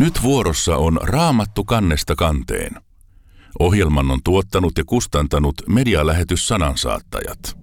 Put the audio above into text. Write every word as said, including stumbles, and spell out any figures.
Nyt vuorossa on Raamattu kannesta kanteen. Ohjelman on tuottanut ja kustantanut Medialähetys Sanansaattajat.